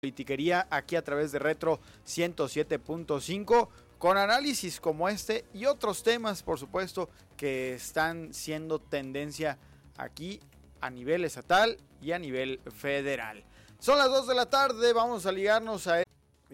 politiquería aquí a través de Retro 107.5, con análisis como este y otros temas, por supuesto, que están siendo tendencia aquí a nivel estatal y a nivel federal. Son las 2 de la tarde, vamos a ligarnos a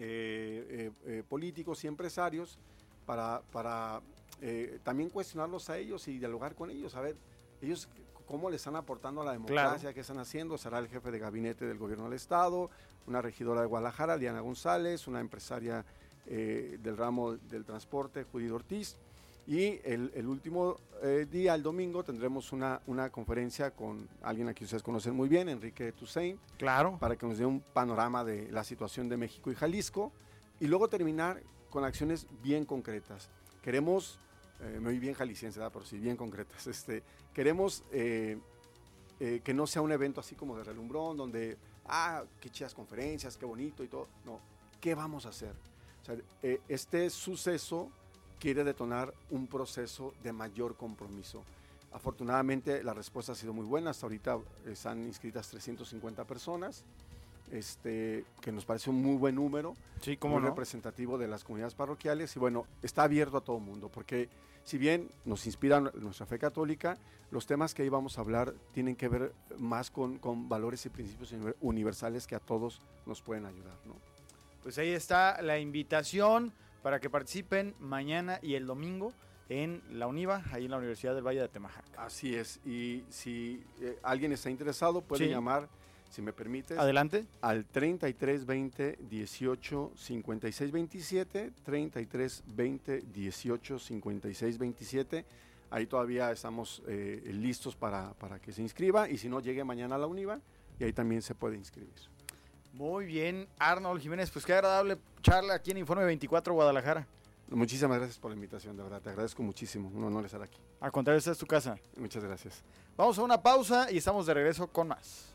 políticos y empresarios para también cuestionarlos a ellos y dialogar con ellos, a ver, ellos cómo le están aportando a la democracia, claro. ¿Qué están haciendo? Será el jefe de gabinete del gobierno del estado, una regidora de Guadalajara, Diana González, una empresaria del ramo del transporte, Judith Ortiz, y el último día, el domingo, tendremos una conferencia con alguien a quien ustedes conocen muy bien, Enrique Toussaint, claro, para que nos dé un panorama de la situación de México y Jalisco, y luego terminar con acciones bien concretas. Queremos, me oí bien jalisciense, pero sí, bien concretas, queremos que no sea un evento así como de relumbrón, donde, qué chidas conferencias, qué bonito y todo, no, ¿qué vamos a hacer? O sea, este suceso quiere detonar un proceso de mayor compromiso. Afortunadamente la respuesta ha sido muy buena, hasta ahorita están inscritas 350 personas, que nos parece un muy buen número, sí, ¿cómo muy no? Representativo de las comunidades parroquiales, y bueno, está abierto a todo el mundo, porque si bien nos inspira nuestra fe católica, los temas que ahí vamos a hablar tienen que ver más con valores y principios universales que a todos nos pueden ayudar, ¿no? Pues ahí está la invitación para que participen mañana y el domingo en la UNIVA, ahí en la Universidad del Valle de Atemajac. Así es, y si alguien está interesado puede llamar, si me permites, adelante, al 33 20 18 56 27, 33 20 18 56 27. Ahí todavía estamos listos para que se inscriba, y si no, llegue mañana a la UNIVA y ahí también se puede inscribir. Muy bien, Arnold Jiménez, pues qué agradable charla aquí en Informe 24 Guadalajara. Muchísimas gracias por la invitación, de verdad, te agradezco muchísimo, un honor estar aquí. Al contrario, esta es tu casa. Muchas gracias. Vamos a una pausa y estamos de regreso con más.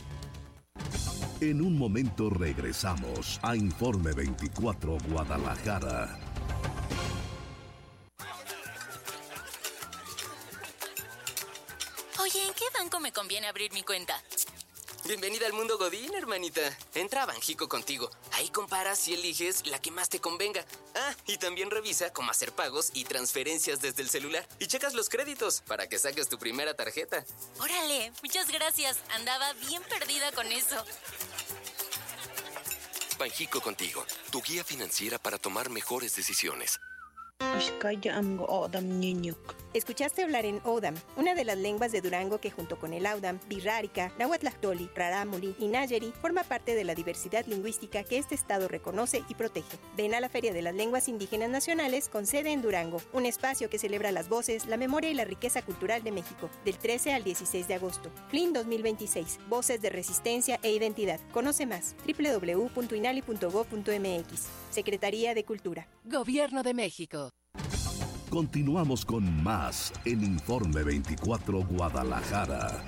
En un momento regresamos a Informe 24 Guadalajara. Oye, ¿en qué banco me conviene abrir mi cuenta? Bienvenida al mundo Godín, hermanita. Entra a Banjico Contigo. Ahí comparas y eliges la que más te convenga. Y también revisa cómo hacer pagos y transferencias desde el celular. Y checas los créditos para que saques tu primera tarjeta. Órale, muchas gracias. Andaba bien perdida con eso. Banjico Contigo, tu guía financiera para tomar mejores decisiones. Escuchaste hablar en Odam, una de las lenguas de Durango que junto con el Audam, Birrárica, Nahuatlactoli, Rarámuri y Nayeri forma parte de la diversidad lingüística que este estado reconoce y protege. Ven a la Feria de las Lenguas Indígenas Nacionales con sede en Durango, un espacio que celebra las voces, la memoria y la riqueza cultural de México, del 13 al 16 de agosto. FLIN 2026, Voces de Resistencia e Identidad. Conoce más, www.inali.gov.mx. Secretaría de Cultura. Gobierno de México. Continuamos con más en Informe 24 Guadalajara.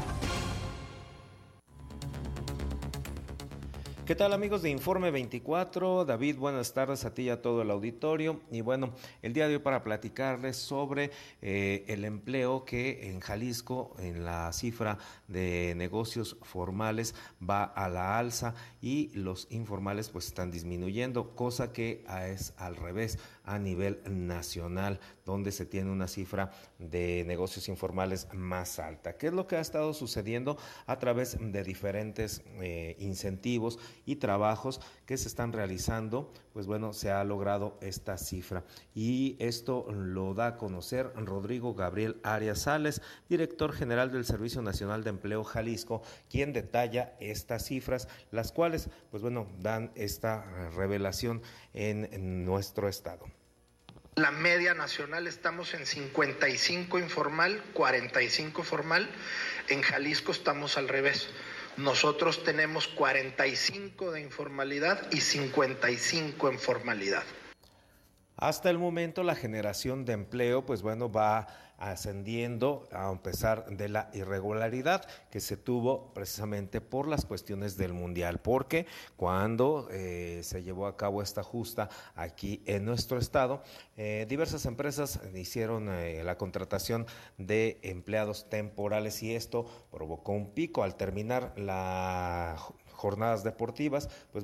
¿Qué tal, amigos de Informe 24? David, buenas tardes a ti y a todo el auditorio. Y bueno, el día de hoy para platicarles sobre el empleo que en Jalisco, en la cifra de negocios formales va a la alza y los informales pues están disminuyendo, cosa que es al revés a nivel nacional, donde se tiene una cifra de negocios informales más alta. ¿Qué es lo que ha estado sucediendo? A través de diferentes incentivos y trabajos que se están realizando, pues bueno, se ha logrado esta cifra, y esto lo da a conocer Rodrigo Gabriel Arias Sales, director general del Servicio Nacional de Empleo Jalisco, quien detalla estas cifras, las cuales pues bueno, dan esta revelación en nuestro estado. La media nacional estamos en 55 informal, 45 formal. En Jalisco estamos al revés. Nosotros tenemos 45 de informalidad y 55 en formalidad. Hasta el momento la generación de empleo pues bueno va ascendiendo a pesar de la irregularidad que se tuvo precisamente por las cuestiones del mundial, porque cuando se llevó a cabo esta justa aquí en nuestro estado, diversas empresas hicieron la contratación de empleados temporales y esto provocó un pico al terminar las jornadas deportivas, pues